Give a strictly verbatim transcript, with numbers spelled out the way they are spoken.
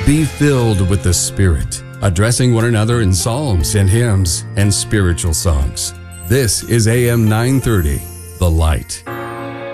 Be filled with the Spirit, addressing one another in psalms and hymns and spiritual songs. This is A M nine thirty, The Light.